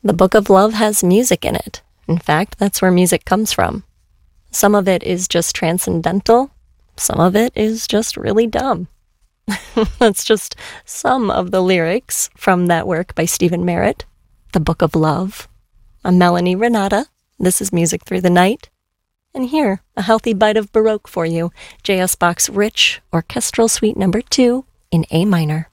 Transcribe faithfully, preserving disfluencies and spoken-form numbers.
The Book of Love has music in it. In fact, that's where music comes from. Some of it is just transcendental. Some of it is just really dumb. That's just some of the lyrics from that work by Stephen Merritt, The Book of Love. I'm Melanie Renata. This is Music Through the Night. And here, a healthy bite of Baroque for you, J S. Bach's rich orchestral suite number two in A minor.